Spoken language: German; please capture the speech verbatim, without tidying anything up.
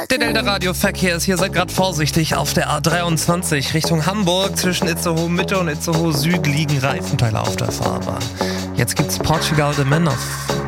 Der Delta Radio Verkehr ist hier, seid gerade vorsichtig. Auf der A dreiundzwanzig Richtung Hamburg zwischen Itzehoe Mitte und Itzehoe Süd liegen Reifenteile auf der Fahrbahn. Jetzt gibt's Portugal de Menov.